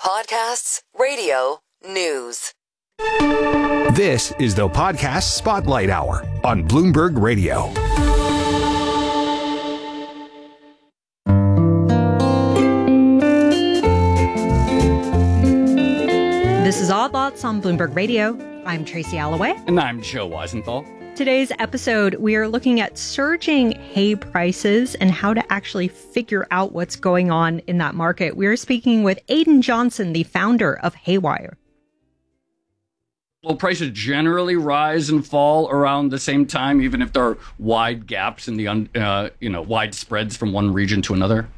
Podcasts, radio, news. This is the Podcast Spotlight Hour on Bloomberg Radio. This is Odd Lots on Bloomberg Radio. I'm Tracy Alloway. And I'm Joe Weisenthal. Today's episode, we are looking at surging hay prices and how to actually figure out what's going on in that market. We are speaking with Aidan Johnson, the founder of Haywire. Well, prices generally rise and fall around the same time, even if there are wide gaps in the wide spreads from one region to another.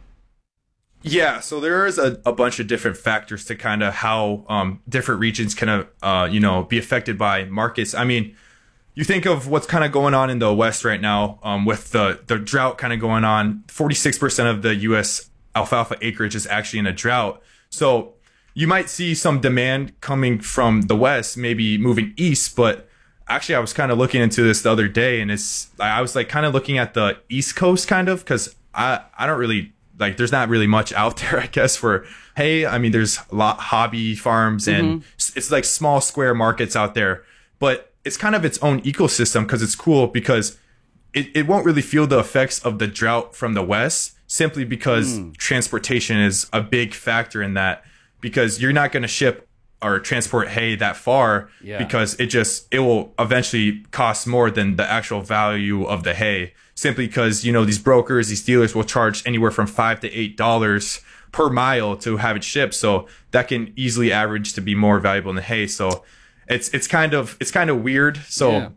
Yeah, so there is a bunch of different factors to kind of how different regions can be affected by markets. I mean, you think of what's kind of going on in the West right now with the drought kind of going on. 46% of the U.S. alfalfa acreage is actually in a drought. So you might see some demand coming from the West, maybe moving east. But actually, I was kind of looking into this the other day, and I was like kind of looking at the East Coast kind of because I don't really like. There's not really much out there, I guess, for hay. I mean, there's a lot hobby farms and it's like small square markets out there, but it's kind of its own ecosystem because it's cool because it won't really feel the effects of the drought from the West simply because transportation is a big factor in that, because you're not going to ship or transport hay that far because it will eventually cost more than the actual value of the hay, simply because, these brokers, these dealers will charge anywhere from $5 to $8 per mile to have it shipped. So that can easily average to be more valuable than hay. So it's kind of weird. So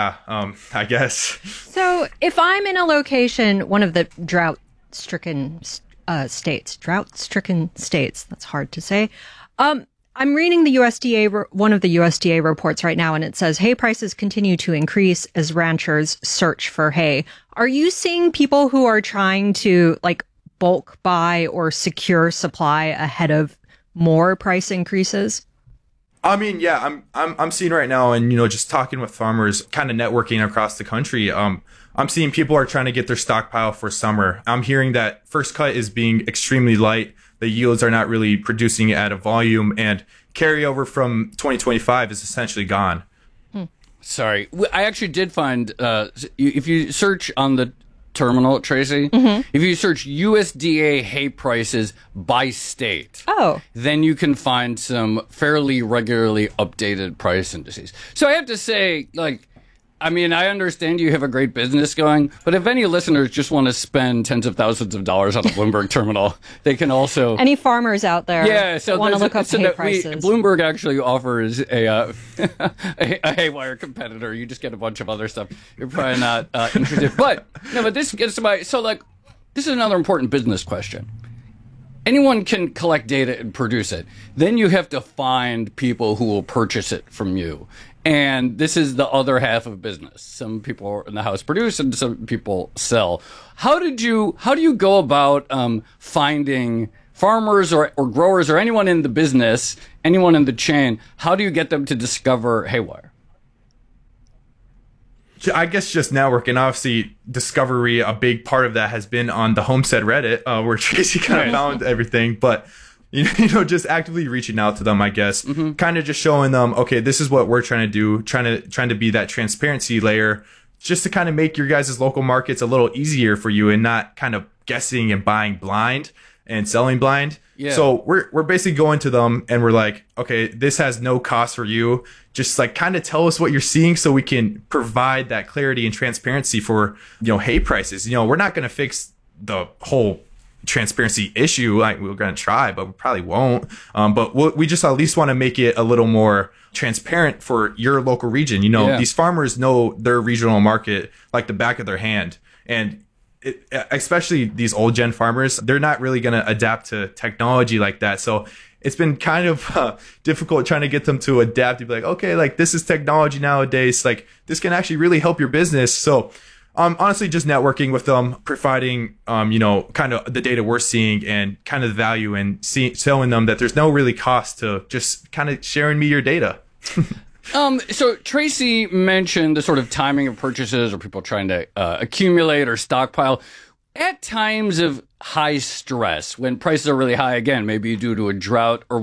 I guess. So if I'm in a location, one of the drought-stricken states, that's hard to say. I'm reading the one of the USDA reports right now, and it says hay prices continue to increase as ranchers search for hay. Are you seeing people who are trying to bulk buy or secure supply ahead of more price increases? I mean, yeah, I'm seeing right now, and just talking with farmers, kind of networking across the country. I'm seeing people are trying to get their stockpile for summer. I'm hearing that first cut is being extremely light. The yields are not really producing at a volume, and carryover from 2025 is essentially gone. Sorry, I actually did find if you search on the terminal, Tracy, if you search USDA hay prices by state, then you can find some fairly regularly updated price indices. So I have to say, I understand you have a great business going, but if any listeners just want to spend tens of thousands of dollars on a Bloomberg terminal, they can also... Any farmers out there want to look up hay prices. Bloomberg actually offers a Haywire competitor. You just get a bunch of other stuff. You're probably not interested. But this gets to my... So, this is another important business question. Anyone can collect data and produce it. Then you have to find people who will purchase it from you. And this is the other half of business. Some people in the house produce and some people sell. How do you go about finding farmers or growers or anyone in the business, anyone in the chain? How do you get them to discover Haywire? I guess just networking. Obviously, discovery, a big part of that has been on the Homestead Reddit, where Tracy kind of found everything. But just actively reaching out to them, I guess, kind of just showing them, okay, this is what we're trying to do, trying to be that transparency layer, just to kind of make your guys' local markets a little easier for you and not kind of guessing and buying blind and selling blind. Yeah. So we're basically going to them and we're like, okay, this has no cost for you. Just kind of tell us what you're seeing so we can provide that clarity and transparency for, hay prices. We're not going to fix the whole transparency issue. We're going to try, but we probably won't. But we just at least want to make it a little more transparent for your local region. These farmers know their regional market like the back of their hand. And especially these old gen farmers, they're not really going to adapt to technology like that. So it's been kind of difficult trying to get them to adapt to be like, okay, this is technology nowadays. This can actually really help your business. So honestly, just networking with them, providing, kind of the data we're seeing and kind of the value, and showing them that there's no really cost to just kind of sharing me your data. So Tracy mentioned the sort of timing of purchases or people trying to accumulate or stockpile. At times of high stress, when prices are really high, again, maybe due to a drought or